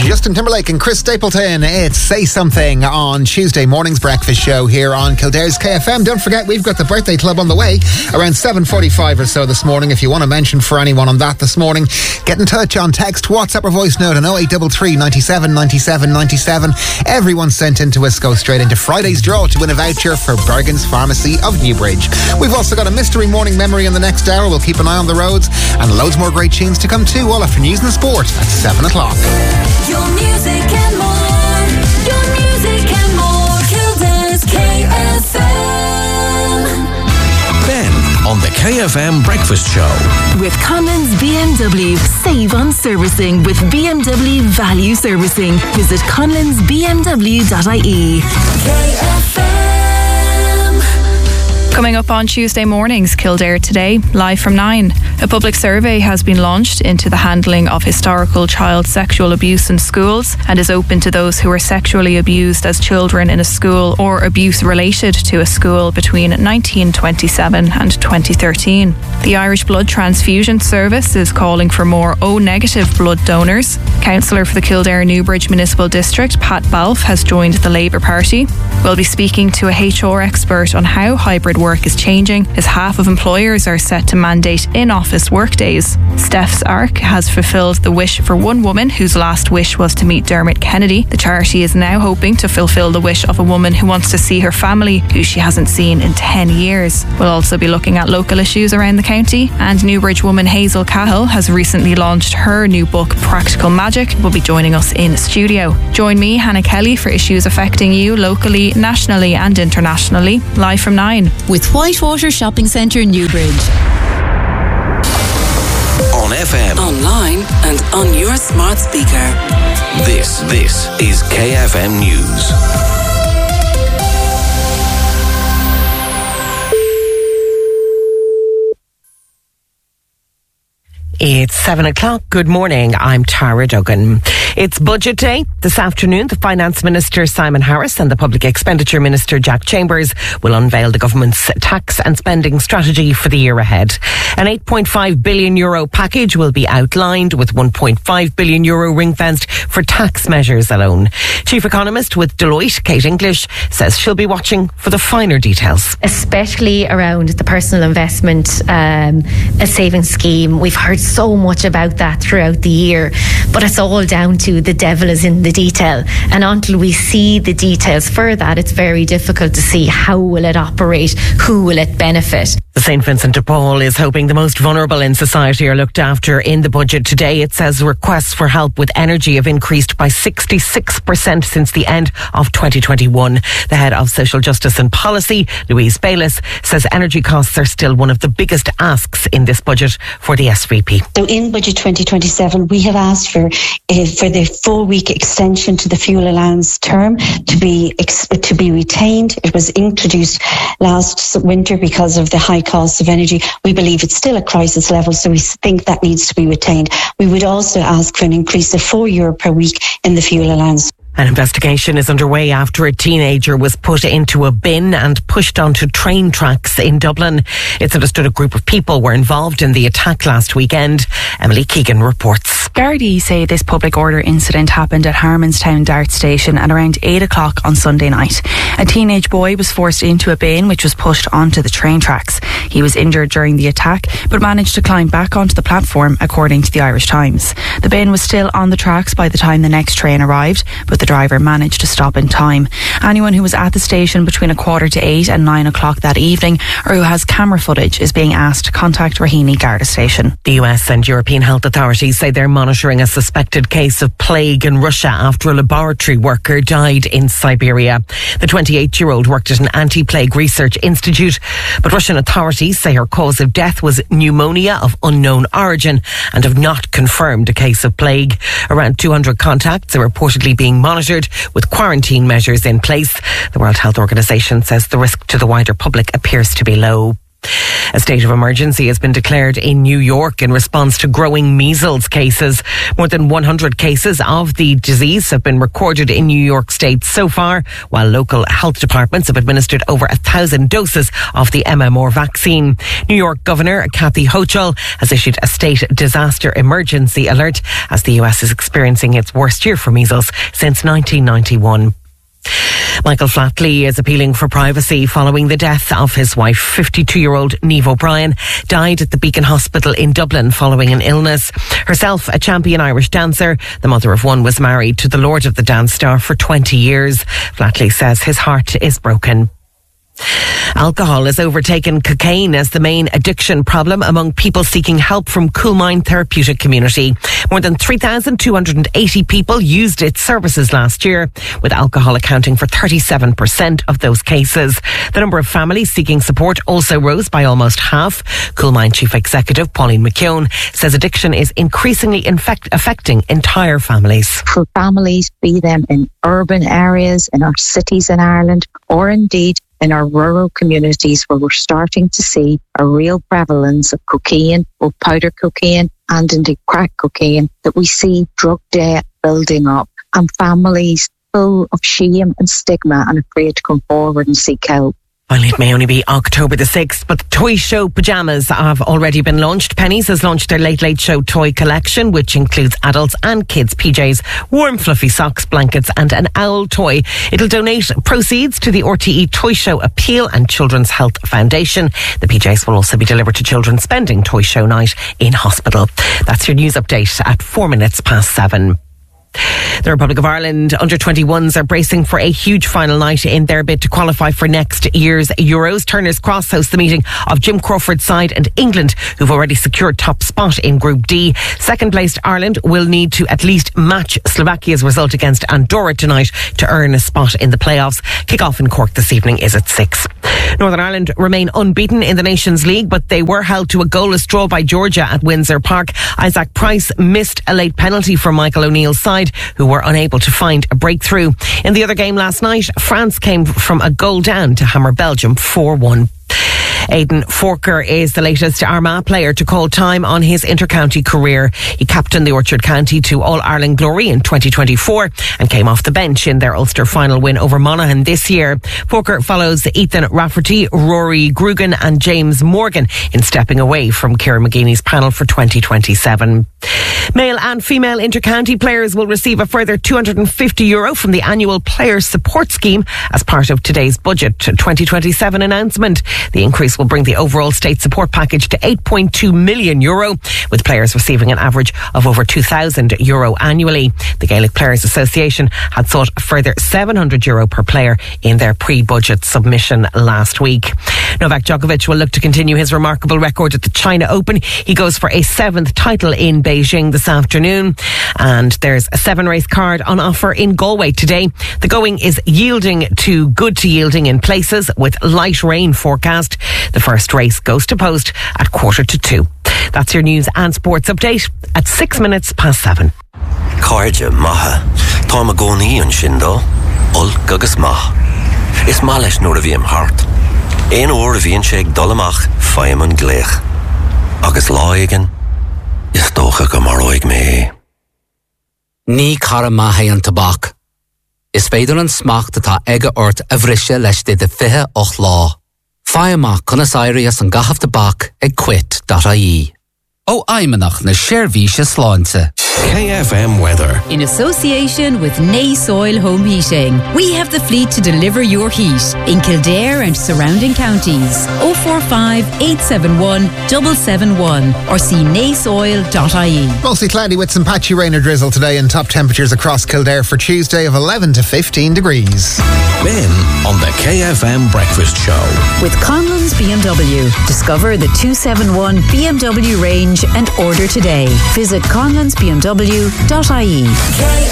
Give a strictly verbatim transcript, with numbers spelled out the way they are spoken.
Justin Timberlake and Chris Stapleton. It's Say Something on Tuesday morning's breakfast show here on Kildare's K F M. Don't forget, we've got the birthday club on the way around seven forty-five or so this morning. If you want to mention for anyone on that this morning, get in touch on text, WhatsApp or voice note on oh eight three three, ninety-seven, ninety-seven, ninety-seven. Everyone sent in to us go straight into Friday's draw to win a voucher for Bergen's Pharmacy of Newbridge. We've also got a mystery morning memory in the next hour. We'll keep an eye on the roads and loads more great tunes to come too, all after news and sport at seven o'clock. Your music and more, your music and more, Kildare's K F M. Ben on the K F M Breakfast Show. With Conlon's B M W. Save on servicing with B M W Value Servicing. Visit conlons b m w dot i e. K F M. Coming up on Tuesday mornings, Kildare Today, live from nine. A public survey has been launched into the handling of historical child sexual abuse in schools and is open to those who were sexually abused as children in a school or abuse related to a school between nineteen twenty-seven and twenty thirteen. The Irish Blood Transfusion Service is calling for more O-negative blood donors. Councillor for the Kildare Newbridge Municipal District, Pat Balfe, has joined the Labour Party. We'll be speaking to a H R expert on how hybrid work is changing, as half of employers are set to mandate in-office workdays. Steph's Ark has fulfilled the wish for one woman whose last wish was to meet Dermot Kennedy. The charity is now hoping to fulfill the wish of a woman who wants to see her family, who she hasn't seen in ten years. We'll also be looking at local issues around the county, and Newbridge woman Hazel Cahill has recently launched her new book, Practical Magic, will be joining us in studio. Join me, Hannah Kelly, for issues affecting you locally, nationally and internationally, live from nine. With Whitewater Shopping Centre, Newbridge. On F M. Online and on your smart speaker. This, this is K F M News. It's seven o'clock. Good morning. I'm Tara Duggan. It's budget day. This afternoon, the Finance Minister Simon Harris and the Public Expenditure Minister Jack Chambers will unveil the government's tax and spending strategy for the year ahead. An eight point five billion euro package will be outlined, with one point five billion euro ring-fenced for tax measures alone. Chief Economist with Deloitte, Kate English, says she'll be watching for the finer details. Especially around the personal investment um, a savings scheme. We've heard so much about that throughout the year, but it's all down to the devil is in the detail, and until we see the details for that, it's very difficult to see how will it operate, who will it benefit. The Saint Vincent de Paul is hoping the most vulnerable in society are looked after in the budget today. It says requests for help with energy have increased by sixty-six percent since the end of twenty twenty-one. The head of Social Justice and Policy, Louise Bayliss, says energy costs are still one of the biggest asks in this budget for the S V P. So in budget twenty twenty-seven, we have asked for uh, for the four-week extension to the fuel allowance term to be ex- to be retained. It was introduced last winter because of the high costs of energy. We believe it's still a crisis level, so we think that needs to be retained. We would also ask for an increase of four euro per week in the fuel allowance. An investigation is underway after a teenager was put into a bin and pushed onto train tracks in Dublin. It's understood a group of people were involved in the attack last weekend. Emily Keegan reports. Gardaí say this public order incident happened at Harmonstown Dart Station at around eight o'clock on Sunday night. A teenage boy was forced into a bin which was pushed onto the train tracks. He was injured during the attack but managed to climb back onto the platform, according to the Irish Times. The bin was still on the tracks by the time the next train arrived, but the driver managed to stop in time. Anyone who was at the station between a quarter to eight and nine o'clock that evening, or who has camera footage, is being asked to contact Raheny Garda Station. The U S and European health authorities say they're monitoring a suspected case of plague in Russia after a laboratory worker died in Siberia. The twenty-eight-year-old worked at an anti-plague research institute, but Russian authorities say her cause of death was pneumonia of unknown origin and have not confirmed a case of plague. Around two hundred contacts are reportedly being monitored with quarantine measures in place. The World Health Organization says the risk to the wider public appears to be low. A state of emergency has been declared in New York in response to growing measles cases. More than one hundred cases of the disease have been recorded in New York State so far, while local health departments have administered over a thousand doses of the M M R vaccine. New York Governor Kathy Hochul has issued a state disaster emergency alert as the U S is experiencing its worst year for measles since nineteen ninety-one. Michael Flatley is appealing for privacy following the death of his wife. fifty-two-year-old Niamh O'Brien died at the Beacon Hospital in Dublin following an illness. Herself a champion Irish dancer, the mother of one was married to the Lord of the Dance star for twenty years. Flatley says his heart is broken. Alcohol has overtaken cocaine as the main addiction problem among people seeking help from Coolmine Therapeutic Community. More than three thousand two hundred eighty people used its services last year, with alcohol accounting for thirty-seven percent of those cases. The number of families seeking support also rose by almost half. Coolmine Chief Executive Pauline McKeown says addiction is increasingly infect- affecting entire families. For families, be them in urban areas, in our cities in Ireland, or indeed in our rural communities where we're starting to see a real prevalence of cocaine, both powder cocaine and indeed crack cocaine, that we see drug debt building up and families full of shame and stigma and afraid to come forward and seek help. Well, it may only be October the sixth, but the Toy Show pyjamas have already been launched. Pennies has launched their Late Late Show toy collection, which includes adults and kids' P Js, warm fluffy socks, blankets and an owl toy. It'll donate proceeds to the R T E Toy Show Appeal and Children's Health Foundation. The P Js will also be delivered to children spending Toy Show night in hospital. That's your news update at four minutes past seven. The Republic of Ireland under twenty-ones are bracing for a huge final night in their bid to qualify for next year's Euros. Turner's Cross hosts the meeting of Jim Crawford's side and England, who've already secured top spot in Group D. Second placed Ireland will need to at least match Slovakia's result against Andorra tonight to earn a spot in the playoffs. Kick-off in Cork this evening is at six. Northern Ireland remain unbeaten in the Nations League, but they were held to a goalless draw by Georgia at Windsor Park. Isaac Price missed a late penalty for Michael O'Neill's side, who were unable to find a breakthrough. In the other game last night, France came from a goal down to hammer Belgium four one. Aidan Forker is the latest Armagh player to call time on his inter-county career. He captained the Orchard County to All-Ireland glory in twenty twenty-four and came off the bench in their Ulster final win over Monaghan this year. Forker follows Ethan Rafferty, Rory Grugan and James Morgan in stepping away from Ciara McGeeney's panel for twenty twenty-seven. Male and female inter-county players will receive a further two hundred fifty euro from the annual Players Support Scheme as part of today's budget twenty twenty-seven announcement. The increase will bring the overall state support package to eight point two million euro, with players receiving an average of over two thousand euro annually. The Gaelic Players Association had sought a further seven hundred euro per player in their pre-budget submission last week. Novak Djokovic will look to continue his remarkable record at the China Open. He goes for a seventh title in Beijing this afternoon, and there's a seven race card on offer in Galway today. The going is yielding to good to yielding in places, with light rain forecast. The first race goes to post at quarter to two. That's your news and sports update at six minutes past seven. Cardja maha, Táma gcónaí an shindo, ul gagus maha. Is malish nor a bhí am hart. Ein or a bhí an sheg dolamach, faim an glech. Agus láigen, is dócha go maroig me. Ní cara maha an tabak. Is féidir an smacht atá ega ort a bhrisise leis de fiche och lá. Fáimach conas Irias an gahaf tabak ag quit dot I E. Ó aimenach na sérvíse sláinte. K F M weather. In association with Nay Soil Home Heating, we have the fleet to deliver your heat in Kildare and surrounding counties. oh four five, eight seven one, seven seven one or see nay soil dot I E. Mostly cloudy with some patchy rain or drizzle today, and top temperatures across Kildare for Tuesday of eleven to fifteen degrees. Ben on the K F M Breakfast Show. With Conlon's B M W, discover the two seventy-one B M W range and order today. Visit conlons b m w dot I E.